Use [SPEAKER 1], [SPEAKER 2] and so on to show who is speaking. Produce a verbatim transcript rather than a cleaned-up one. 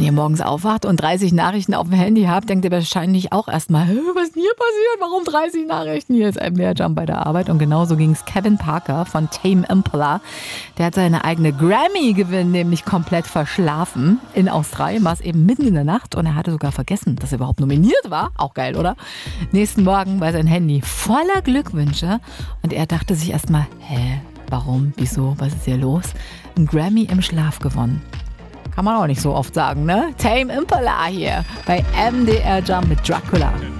[SPEAKER 1] ihr morgens aufwacht und dreißig Nachrichten auf dem Handy habt, denkt ihr wahrscheinlich auch erstmal, was ist denn hier passiert? Warum dreißig Nachrichten? Hier ist M D R Jump bei der Arbeit. Und genauso ging es Kevin Parker von Tame Impala. Der hat seine eigene Grammy-Gewinn nämlich komplett verschlafen. In Australien war es eben mitten in der Nacht und er hatte sogar vergessen, dass er überhaupt nominiert war. Auch geil, oder? Nächsten Morgen war sein Handy voller Glückwünsche und er dachte sich erstmal, hä, warum, wieso, was ist hier los? Ein Grammy im Schlaf gewonnen. Kann man auch nicht so oft sagen, ne? Tame Impala hier bei M D R Jump mit Dracula.